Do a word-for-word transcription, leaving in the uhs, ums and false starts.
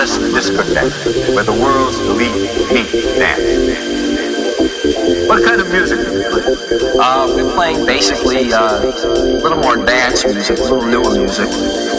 endless discotheque where the world's elite meet dance. What kind of music do you play? Uh, we're playing basically uh, a little more dance music, a little newer music.